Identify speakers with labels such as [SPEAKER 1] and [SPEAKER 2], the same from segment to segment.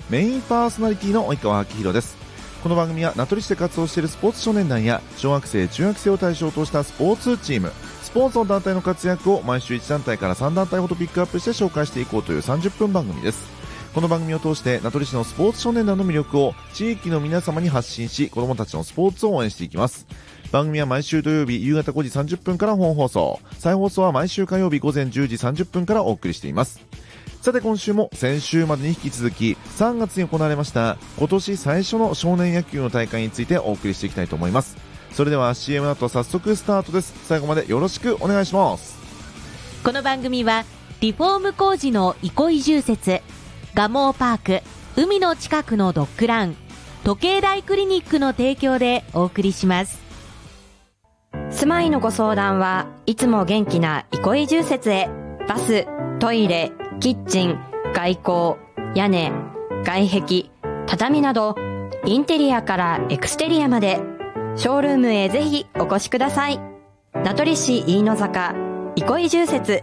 [SPEAKER 1] メインパーソナリティの及川明宏です。この番組は名取市で活動しているスポーツ少年団や小学生中学生を対象としたスポーツチーム、スポーツの団体の活躍を毎週1団体から3団体ほどピックアップして紹介していこうという30分番組です。この番組を通して名取市のスポーツ少年団の魅力を地域の皆様に発信し、子どもたちのスポーツを応援していきます。番組は毎週土曜日夕方5時30分から本放送、再放送は毎週火曜日午前10時30分からお送りしています。さて今週も先週までに引き続き3月に行われました今年最初の少年野球の大会についてお送りしていきたいと思います。それでは CM の後早速スタートです。最後までよろしくお願いします。
[SPEAKER 2] この番組はリフォーム工事の憩い住設、蒲生パーク、海の近くのドッグラン、時計台クリニックの提供でお送りします。
[SPEAKER 3] 住まいのご相談はいつも元気な憩い住設へ。バス、トイレ、キッチン、外構、屋根、外壁、畳などインテリアからエクステリアまでショールームへぜひお越しください。名取市飯野坂憩い住設。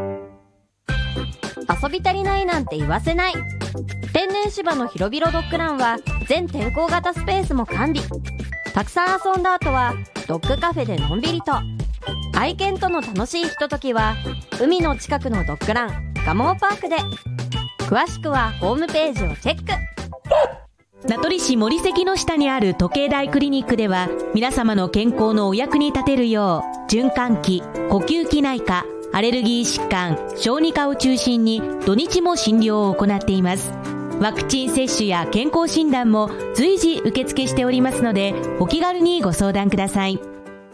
[SPEAKER 3] 遊び足りないなんて言わせない。天然芝の広々ドッグランは全天候型スペースも完備。たくさん遊んだ後はドッグカフェでのんびりと。愛犬との楽しいひとときは海の近くのドッグラン蒲生パークで。詳しくはホームページをチェック。
[SPEAKER 2] 名取市森関の下にある時計台クリニックでは皆様の健康のお役に立てるよう循環器、呼吸器内科、アレルギー疾患、小児科を中心に土日も診療を行っています。ワクチン接種や健康診断も随時受付しておりますのでお気軽にご相談ください。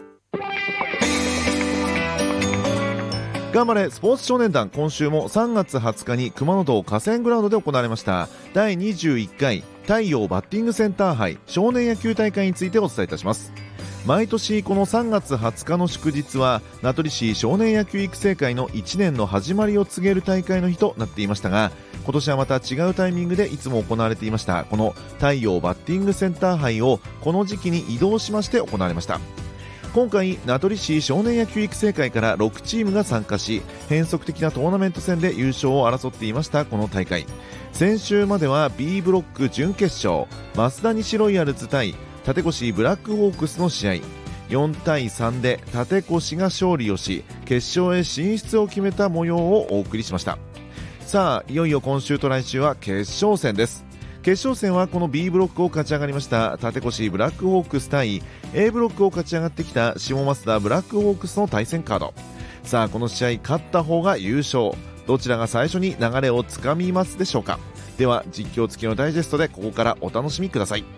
[SPEAKER 1] 頑張れスポーツ少年団、今週も3月20日に熊野堂河川グラウンドで行われました第21回太陽バッティングセンター杯少年野球大会についてお伝えいたします。毎年この3月20日の祝日は名取市少年野球育成会の1年の始まりを告げる大会の日となっていましたが、今年はまた違うタイミングでいつも行われていましたこの太陽バッティングセンター杯をこの時期に移動しまして行われました。今回名取市少年野球育成会から6チームが参加し、変則的なトーナメント戦で優勝を争っていましたこの大会。先週までは B ブロック準決勝、増田西ロイヤルズ対立越ブラックホークスの試合、4対3で立越が勝利をし決勝へ進出を決めた模様をお送りしました。さあいよいよ今週と来週は決勝戦です。決勝戦はこの B ブロックを勝ち上がりました立越ブラックホークス対 A ブロックを勝ち上がってきた下増田ブラックホークスの対戦カード。さあこの試合勝った方が優勝、どちらが最初に流れをつかみますでしょうか。では実況付きのダイジェストでここからお楽しみください。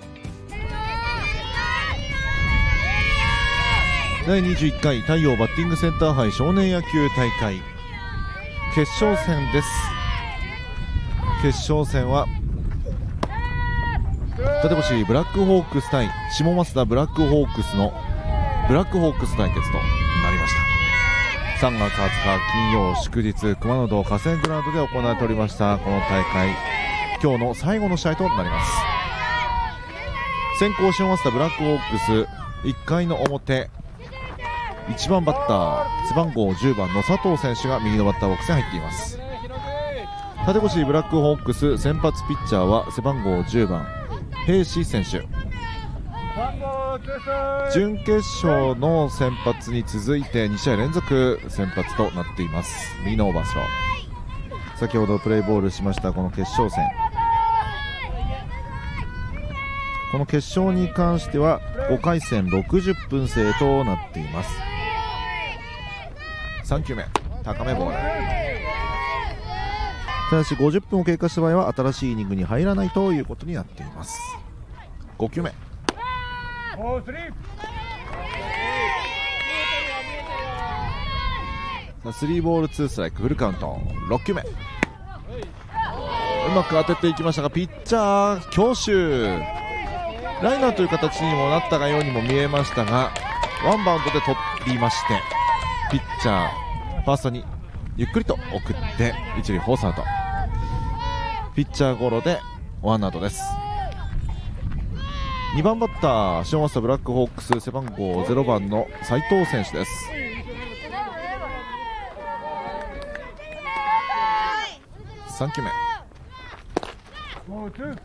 [SPEAKER 1] 第21回太陽バッティングセンター杯少年野球大会決勝戦です。決勝戦は立越ブラックホークス対下増田ブラックホークスのブラックホークス対決となりました。3月20日金曜祝日、熊野堂河川グラウンドで行われておりましたこの大会、今日の最後の試合となります。先行下増田ブラックホークス1回の表、1番バッター背番号10番の佐藤選手が右のバッターボックスに入っています。立越ブラックホークス先発ピッチャーは背番号10番平志選手。準決勝の先発に続いて2試合連続先発となっています。右のオーバースロー、先ほどプレーボールしましたこの決勝戦、この決勝に関しては5回戦60分制となっています。3球目高めボール、ただし50分を経過した場合は新しいイニングに入らないということになっています。5球目3ボール2ストライクフルカウント。6球目うまく当てていきましたがピッチャー強襲、ライナーという形にもなったようにも見えましたがワンバウンドで取りまして、ピッチャーファーストにゆっくりと送って一塁フォースアウト、ピッチャーゴロでワンアウトです。2番バッター下増田ブラックホークス背番号0番の斉藤選手です。3球目